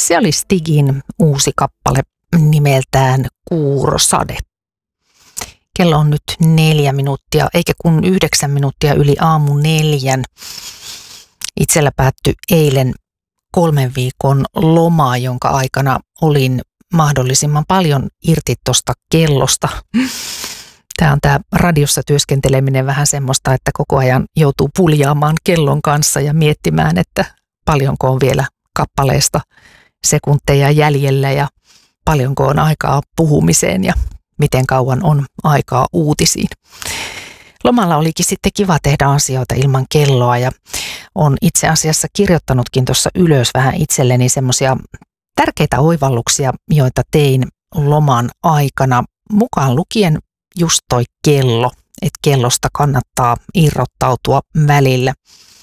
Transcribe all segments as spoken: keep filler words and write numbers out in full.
Se oli Stigin uusi kappale nimeltään Kuurosade. Kello on nyt neljä minuuttia, eikä kun yhdeksän minuuttia yli aamu neljän. Itsellä päättyi eilen kolmen viikon loma, jonka aikana olin mahdollisimman paljon irti tuosta kellosta. Tämä on tämä radiossa työskenteleminen vähän semmoista, että koko ajan joutuu puljaamaan kellon kanssa ja miettimään, että paljonko on vielä kappaleesta sekunteja jäljellä ja paljonko on aikaa puhumiseen ja miten kauan on aikaa uutisiin. Lomalla olikin sitten kiva tehdä asioita ilman kelloa ja on itse asiassa kirjoittanutkin tuossa ylös vähän itselleni semmoisia tärkeitä oivalluksia, joita tein loman aikana, mukaan lukien just toi kello, että kellosta kannattaa irrottautua välillä.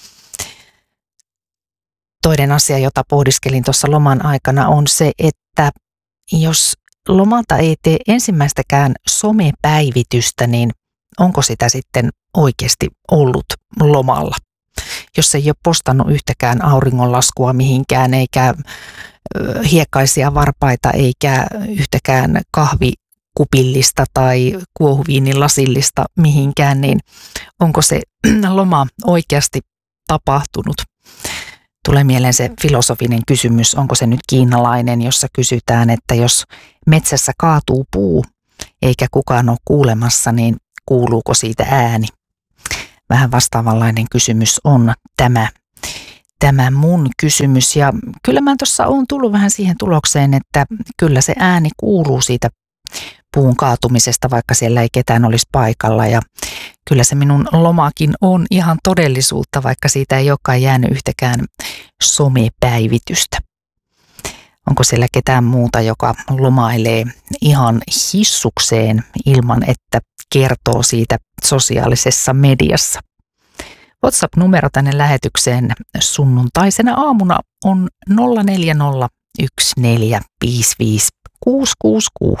Toinen asia, jota pohdiskelin tuossa loman aikana, on se, että jos lomalta ei tee ensimmäistäkään somepäivitystä, niin onko sitä sitten oikeasti ollut lomalla? Jos ei ole postannut yhtäkään auringonlaskua mihinkään, eikä hiekkaisia varpaita, eikä yhtäkään kahvikupillista tai kuohuviinin lasillista mihinkään, niin onko se loma oikeasti tapahtunut? Tulee mieleen se filosofinen kysymys, onko se nyt kiinalainen, jossa kysytään, että jos metsässä kaatuu puu eikä kukaan ole kuulemassa, niin kuuluuko siitä ääni? Vähän vastaavanlainen kysymys on tämä, tämä mun kysymys. Ja kyllä mä tuossa olen tullut vähän siihen tulokseen, että kyllä se ääni kuuluu siitä puun kaatumisesta, vaikka siellä ei ketään olisi paikalla. Ja kyllä se minun lomakin on ihan todellisuutta, vaikka siitä ei olekaan jäänyt yhtäkään somepäivitystä. Onko siellä ketään muuta, joka lomailee ihan hissukseen ilman, että kertoo siitä sosiaalisessa mediassa? WhatsApp-numero tänne lähetykseen sunnuntaisena aamuna on nolla neljä nolla yksi neljä viisi viisi kuusi kuusi kuusi.